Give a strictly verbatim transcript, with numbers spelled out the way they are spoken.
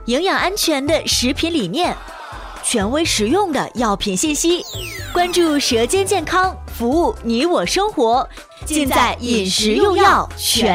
营养安全的食品理念，权威实用的药品信息，关注舌尖健康，服务你我生活，尽在饮食用药全。